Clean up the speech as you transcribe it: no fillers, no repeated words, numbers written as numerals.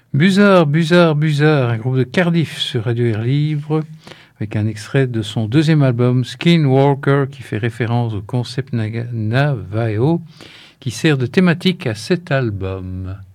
Buzzard, un groupe de Cardiff sur Radio Air Libre, avec un extrait de son deuxième album, Skinwalker, qui fait référence au concept Navajo, qui sert de thématique à cet album.